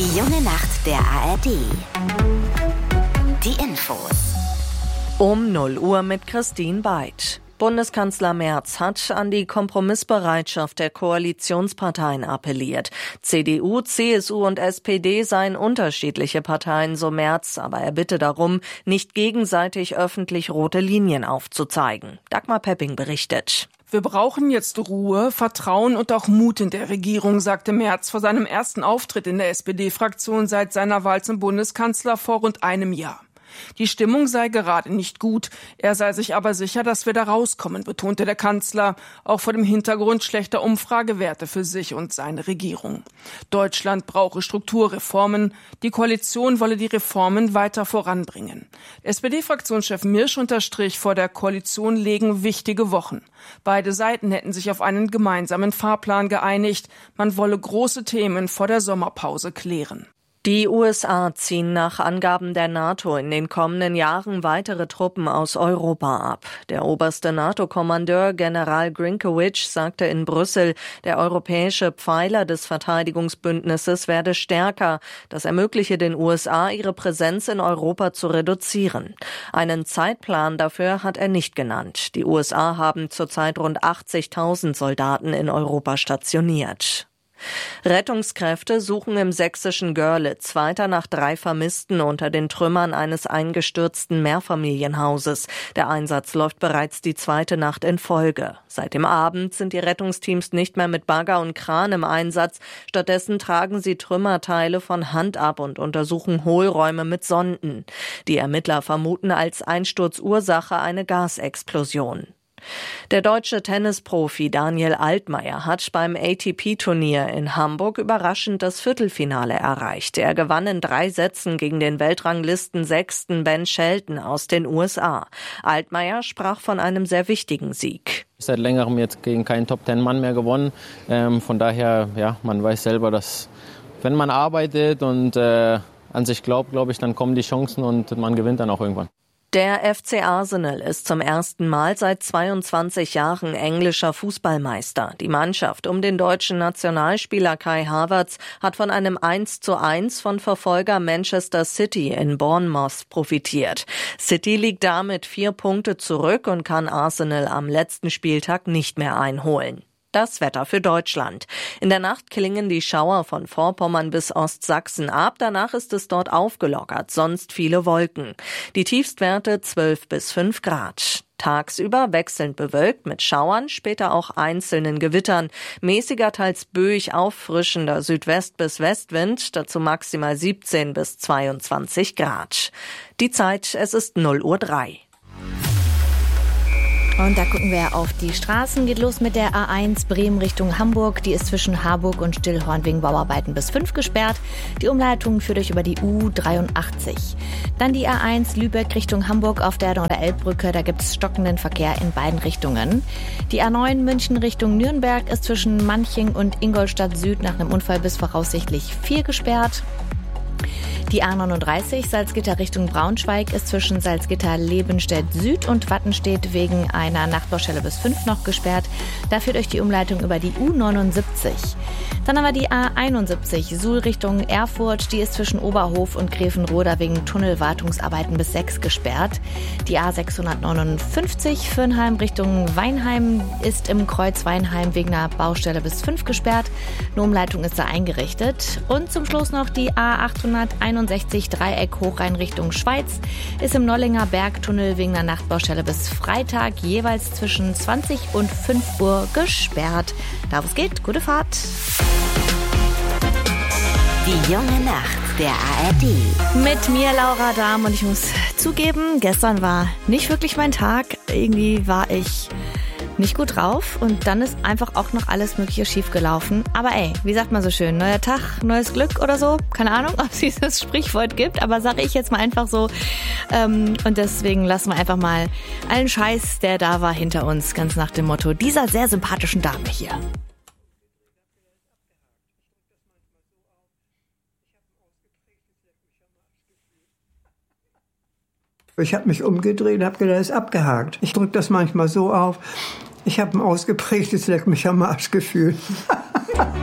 Die junge Nacht der ARD. Die Infos. Um 0 Uhr mit Christine Beid. Bundeskanzler Merz hat an die Kompromissbereitschaft der Koalitionsparteien appelliert. CDU, CSU und SPD seien unterschiedliche Parteien, so Merz, aber er bitte darum, nicht gegenseitig öffentlich rote Linien aufzuzeigen. Dagmar Pepping berichtet. Wir brauchen jetzt Ruhe, Vertrauen und auch Mut in der Regierung, sagte Merz vor seinem ersten Auftritt in der SPD-Fraktion seit seiner Wahl zum Bundeskanzler vor rund einem Jahr. Die Stimmung sei gerade nicht gut, er sei sich aber sicher, dass wir da rauskommen, betonte der Kanzler, auch vor dem Hintergrund schlechter Umfragewerte für sich und seine Regierung. Deutschland brauche Strukturreformen, die Koalition wolle die Reformen weiter voranbringen. SPD-Fraktionschef Mirsch unterstrich, vor der Koalition legen wichtige Wochen. Beide Seiten hätten sich auf einen gemeinsamen Fahrplan geeinigt, man wolle große Themen vor der Sommerpause klären. Die USA ziehen nach Angaben der NATO in den kommenden Jahren weitere Truppen aus Europa ab. Der oberste NATO-Kommandeur General Grinkewitsch sagte in Brüssel, der europäische Pfeiler des Verteidigungsbündnisses werde stärker. Das ermögliche den USA, ihre Präsenz in Europa zu reduzieren. Einen Zeitplan dafür hat er nicht genannt. Die USA haben zurzeit rund 80.000 Soldaten in Europa stationiert. Rettungskräfte suchen im sächsischen Görlitz weiter nach 3 Vermissten unter den Trümmern eines eingestürzten Mehrfamilienhauses. Der Einsatz läuft bereits die 2. Nacht in Folge. Seit dem Abend sind die Rettungsteams nicht mehr mit Bagger und Kran im Einsatz. Stattdessen tragen sie Trümmerteile von Hand ab und untersuchen Hohlräume mit Sonden. Die Ermittler vermuten als Einsturzursache eine Gasexplosion. Der deutsche Tennisprofi Daniel Altmaier hat beim ATP-Turnier in Hamburg überraschend das Viertelfinale erreicht. Er gewann in 3 Sätzen gegen den Weltranglisten-6. Ben Shelton aus den USA. Altmaier sprach von einem sehr wichtigen Sieg. Seit längerem jetzt gegen keinen Top-10-Mann mehr gewonnen. Von daher, ja, man weiß selber, dass wenn man arbeitet und an sich glaubt, glaube ich, dann kommen die Chancen und man gewinnt dann auch irgendwann. Der FC Arsenal ist zum ersten Mal seit 22 Jahren englischer Fußballmeister. Die Mannschaft um den deutschen Nationalspieler Kai Havertz hat von einem 1:1 von Verfolger Manchester City in Bournemouth profitiert. City liegt damit 4 Punkte zurück und kann Arsenal am letzten Spieltag nicht mehr einholen. Das Wetter für Deutschland. In der Nacht klingen die Schauer von Vorpommern bis Ostsachsen ab. Danach ist es dort aufgelockert, sonst viele Wolken. Die Tiefstwerte 12 bis 5 Grad. Tagsüber wechselnd bewölkt mit Schauern, später auch einzelnen Gewittern. Mäßiger, teils böig auffrischender Südwest- bis Westwind, dazu maximal 17 bis 22 Grad. Die Zeit, es ist 0:03 Uhr. Und da gucken wir auf die Straßen. Geht los mit der A1 Bremen Richtung Hamburg. Die ist zwischen Harburg und Stillhorn wegen Bauarbeiten bis 5 gesperrt. Die Umleitung führt euch über die U83. Dann die A1 Lübeck Richtung Hamburg auf der Elbbrücke. Da gibt es stockenden Verkehr in beiden Richtungen. Die A9 München Richtung Nürnberg ist zwischen Manching und Ingolstadt Süd nach einem Unfall bis voraussichtlich 4 gesperrt. Die A39 Salzgitter Richtung Braunschweig ist zwischen Salzgitter-Lebenstedt Süd und Wattenstedt wegen einer Nachtbaustelle bis 5 noch gesperrt. Da führt euch die Umleitung über die U79. Dann haben wir die A71 Suhl Richtung Erfurt. Die ist zwischen Oberhof und Grevenroda wegen Tunnelwartungsarbeiten bis 6 gesperrt. Die A659 Fürnheim Richtung Weinheim ist im Kreuz Weinheim wegen einer Baustelle bis 5 gesperrt. Eine Umleitung ist da eingerichtet. Und zum Schluss noch die A861 Dreieck Hochrhein Richtung Schweiz ist im Nollinger Bergtunnel wegen einer Nachtbaustelle bis Freitag jeweils zwischen 20 und 5 Uhr gesperrt. Da wo es geht, gute Fahrt. Die junge Nacht der ARD. Mit mir Laura Dahm und ich muss zugeben, gestern war nicht wirklich mein Tag. Irgendwie war ich nicht gut drauf und dann ist einfach auch noch alles Mögliche schief gelaufen. Aber ey, wie sagt man so schön, neuer Tag, neues Glück oder so? Keine Ahnung, ob es dieses Sprichwort gibt, aber sage ich jetzt mal einfach so. Und deswegen lassen wir einfach mal allen Scheiß, der da war, hinter uns, ganz nach dem Motto dieser sehr sympathischen Dame hier. Ich habe mich umgedreht und habe gedacht, das ist abgehakt. Ich drücke das manchmal so auf. Ich habe ein ausgeprägtes Leck mich am Arsch Gefühl.